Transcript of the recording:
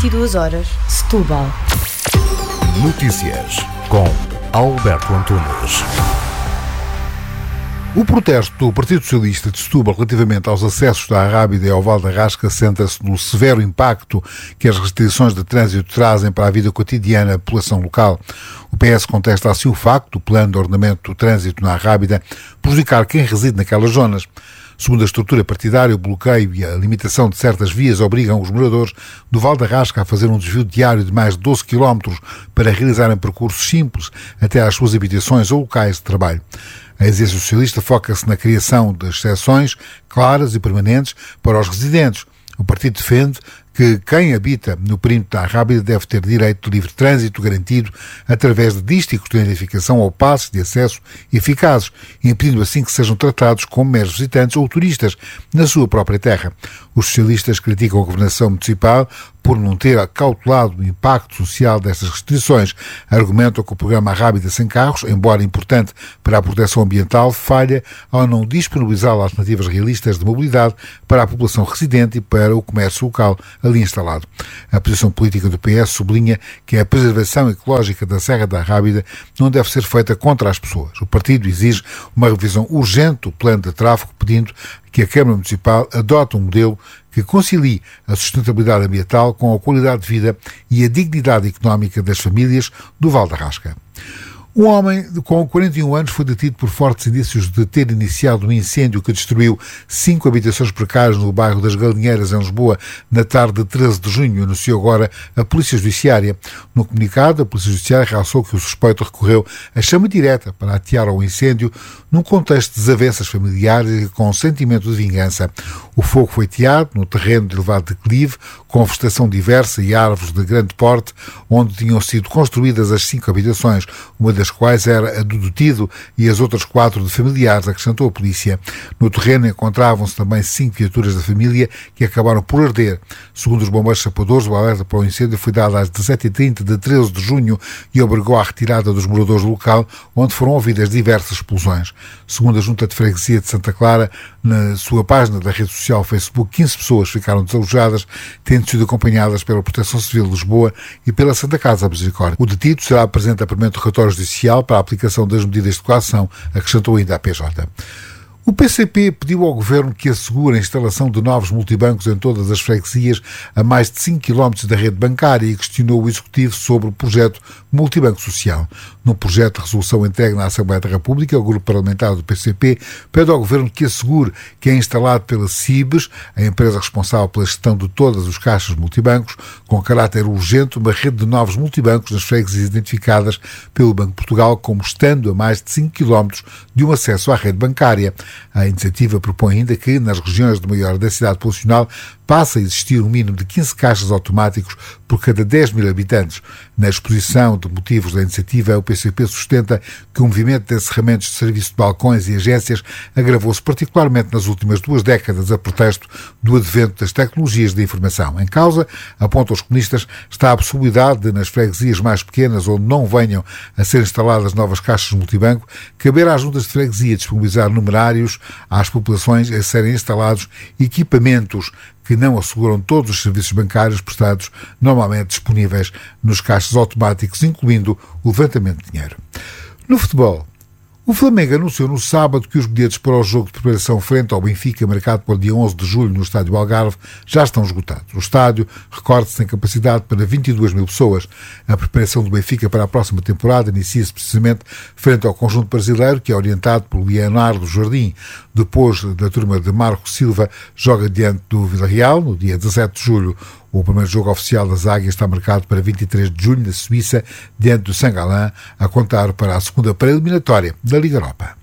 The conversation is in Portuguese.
22 horas, Setúbal. Notícias com Alberto Antunes. O protesto do Partido Socialista de Setúbal relativamente aos acessos da Arrábida e ao Val da Rasca assenta-se no severo impacto que as restrições de trânsito trazem para a vida cotidiana da população local. O PS contesta assim o facto do plano de ordenamento do trânsito na Arrábida prejudicar quem reside naquelas zonas. Segundo a estrutura partidária, o bloqueio e a limitação de certas vias obrigam os moradores do Val da Rasca a fazer um desvio diário de mais de 12 km para realizarem percursos simples até às suas habitações ou locais de trabalho. A exigência socialista foca-se na criação de exceções claras e permanentes para os residentes. O partido defende que quem habita no perímetro da Arrábida deve ter direito de livre trânsito garantido através de dísticos de identificação ou passes de acesso eficazes, impedindo assim que sejam tratados como meros visitantes ou turistas na sua própria terra. Os socialistas criticam a governação municipal por não ter acautelado o impacto social destas restrições. Argumentam que o programa Arrábida Sem Carros, embora importante para a proteção ambiental, falha ao não disponibilizar alternativas realistas de mobilidade para a população residente e para o comércio local ali instalado. A posição política do PS sublinha que a preservação ecológica da Serra da Arrábida não deve ser feita contra as pessoas. O partido exige uma revisão urgente do plano de tráfego, pedindo que a Câmara Municipal adote um modelo que concilie a sustentabilidade ambiental com a qualidade de vida e a dignidade económica das famílias do Val da Rasca. Um homem com 41 anos foi detido por fortes indícios de ter iniciado um incêndio que destruiu 5 habitações precárias no bairro das Galinheiras, em Lisboa, na tarde de 13 de junho, anunciou agora a Polícia Judiciária. No comunicado, a Polícia Judiciária realçou que o suspeito recorreu à chama direta para atear ao incêndio num contexto de desavenças familiares e com sentimento de vingança. O fogo foi ateado no terreno de elevado declive, com vegetação diversa e árvores de grande porte, onde tinham sido construídas as 5 habitações, uma das quais era a do detido e as outras 4 de familiares, acrescentou a polícia. No terreno encontravam-se também 5 viaturas da família que acabaram por arder. Segundo os bombeiros sapadores, o alerta para o incêndio foi dado às 17h30 de 13 de junho e obrigou à retirada dos moradores do local, onde foram ouvidas diversas explosões. Segundo a Junta de Freguesia de Santa Clara, na sua página da rede social Facebook, 15 pessoas ficaram desalojadas, tendo sido acompanhadas pela Proteção Civil de Lisboa e pela Santa Casa da Misericórdia. O detido será apresente a primeiro relatório judicial para a aplicação das medidas de coação, acrescentou ainda a PJ. O PCP pediu ao Governo que assegure a instalação de novos multibancos em todas as freguesias a mais de 5 km da rede bancária e questionou o Executivo sobre o projeto Multibanco Social. Num projeto de resolução entregue na Assembleia da República, o grupo parlamentar do PCP pede ao Governo que assegure que é instalado pela CIBES, a empresa responsável pela gestão de todas os caixas multibancos, com caráter urgente, uma rede de novos multibancos nas freguesias identificadas pelo Banco de Portugal como estando a mais de 5 km de um acesso à rede bancária. A iniciativa propõe ainda que, nas regiões de maior densidade populacional, passe a existir um mínimo de 15 caixas automáticos por cada 10 mil habitantes. Na exposição de motivos da iniciativa, o PCP sustenta que o movimento de encerramentos de serviço de balcões e agências agravou-se particularmente nas últimas 2 décadas a pretexto do advento das tecnologias de informação. Em causa, apontam os comunistas, está a possibilidade de, nas freguesias mais pequenas, onde não venham a ser instaladas novas caixas multibanco, caber às juntas de freguesia disponibilizar numerários às populações a serem instalados equipamentos que não asseguram todos os serviços bancários prestados normalmente disponíveis nos caixas automáticos, incluindo o levantamento de dinheiro. No futebol, o Flamengo anunciou no sábado que os bilhetes para o jogo de preparação frente ao Benfica, marcado para o dia 11 de julho no Estádio Algarve, já estão esgotados. O estádio, recorde-se, tem capacidade para 22 mil pessoas. A preparação do Benfica para a próxima temporada inicia-se precisamente frente ao conjunto brasileiro, que é orientado por Leonardo Jardim. Depois da turma de Marco Silva, joga diante do Villarreal, no dia 17 de julho. O primeiro jogo oficial das Águias está marcado para 23 de julho, na Suíça, diante do Saint-Gallen, a contar para a segunda pré-eliminatória da Liga Europa.